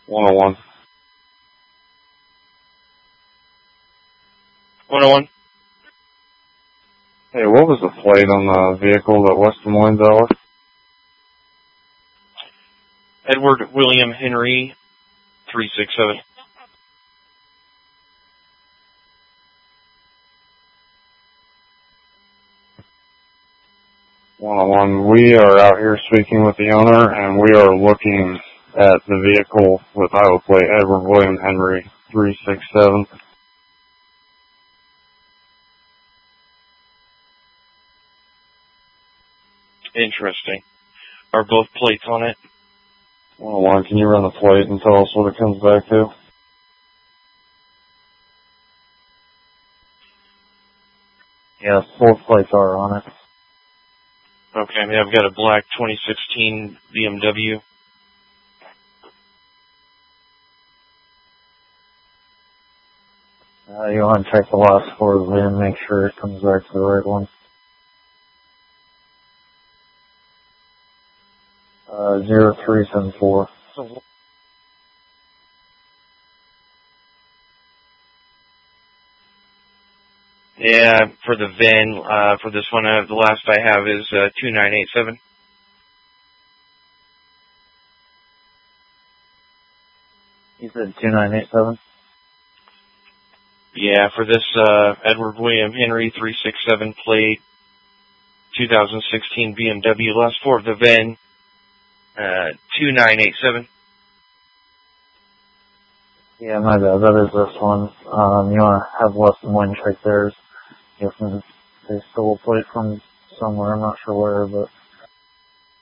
101. 101. Hey, what was the plate on the vehicle that West Des Moines out with? Edward William Henry 367. We are out here speaking with the owner, and we are looking at the vehicle with Iowa plate Edward William Henry 367. Interesting. Are both plates on it? 101, can you run the plate and tell us what it comes back to? Yes, both plates are on it. Okay, I've got a black 2016 BMW. You want to check the last four of the VIN, make sure it comes back to the right one. 0374. Yeah, for the VIN, for this one, the last I have is 2987. You said 2987? Yeah, for this Edward William Henry 367 plate, 2016 BMW, last four of the VIN, 2987. Yeah, my bad. That is this one. You want to have West Des Moines check theirs. Guessing they stole a plate from somewhere. I'm not sure where, but